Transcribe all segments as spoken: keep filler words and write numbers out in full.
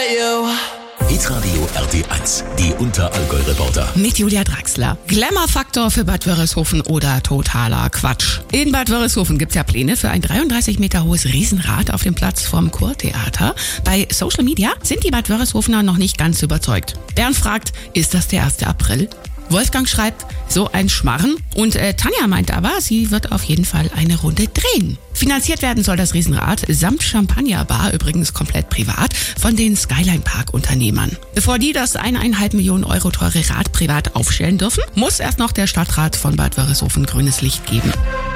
you. Hitradio R T eins, die Unterallgäu-Reporter. Mit Julia Draxler. Glamour-Faktor für Bad Wörishofen oder totaler Quatsch? In Bad Wörishofen gibt's ja Pläne für ein dreiunddreißig Meter hohes Riesenrad auf dem Platz vom Kurtheater. Bei Social Media sind die Bad Wörishofener noch nicht ganz überzeugt. Bernd fragt, ist das der erste April? Wolfgang schreibt, so ein Schmarren. Und äh, Tanja meint aber, sie wird auf jeden Fall eine Runde drehen. Finanziert werden soll das Riesenrad samt Champagnerbar, übrigens komplett privat, von den Skyline Park Unternehmern. Bevor die das eineinhalb Millionen Euro teure Rad privat aufstellen dürfen, muss erst noch der Stadtrat von Bad Wörishofen grünes Licht geben.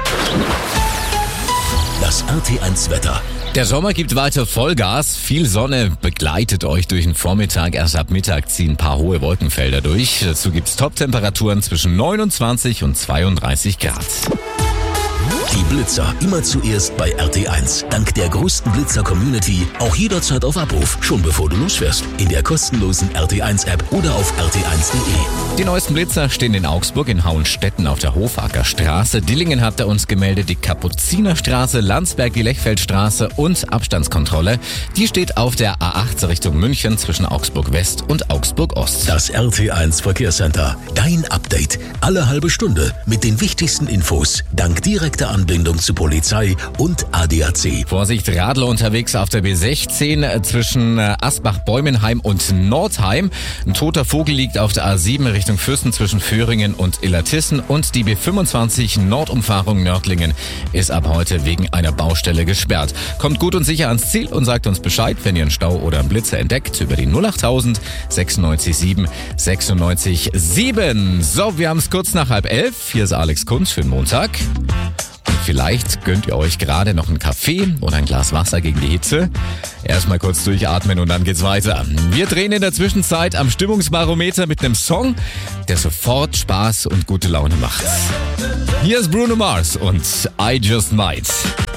Das R T eins Wetter. Der Sommer gibt weiter Vollgas. Viel Sonne begleitet euch durch den Vormittag. Erst ab Mittag ziehen ein paar hohe Wolkenfelder durch. Dazu gibt's Top-Temperaturen zwischen neunundzwanzig und zweiunddreißig Grad. Die Blitzer immer zuerst bei R T eins. Dank der größten Blitzer-Community auch jederzeit auf Abruf, schon bevor du losfährst. In der kostenlosen R T eins App oder auf R T eins Punkt de. Die neuesten Blitzer stehen in Augsburg, in Hauenstetten auf der Hofacker Straße. Dillingen hat er uns gemeldet, die Kapuzinerstraße, Landsberg die Lechfeldstraße und Abstandskontrolle. Die steht auf der A acht Richtung München zwischen Augsburg West und Augsburg Ost. Das R T eins Verkehrscenter. Dein Update. Alle halbe Stunde mit den wichtigsten Infos. Dank direkter Anbindung zu Polizei und A D A C. Vorsicht, Radler unterwegs auf der B sechzehn zwischen Asbach-Bäumenheim und Nordheim. Ein toter Vogel liegt auf der A sieben Richtung Fürsten zwischen Föhringen und Illertissen. Und die B fünfundzwanzig Nordumfahrung Nördlingen ist ab heute wegen einer Baustelle gesperrt. Kommt gut und sicher ans Ziel und sagt uns Bescheid, wenn ihr einen Stau oder einen Blitzer entdeckt, über die null achttausend sechsundneunzig sieben sechsundneunzig sieben. So, wir haben es kurz nach halb elf. Hier ist Alex Kunz für den Montag. Vielleicht gönnt ihr euch gerade noch einen Kaffee oder ein Glas Wasser gegen die Hitze. Erstmal kurz durchatmen und dann geht's weiter. Wir drehen in der Zwischenzeit am Stimmungsbarometer mit einem Song, der sofort Spaß und gute Laune macht. Hier ist Bruno Mars und I Just Might.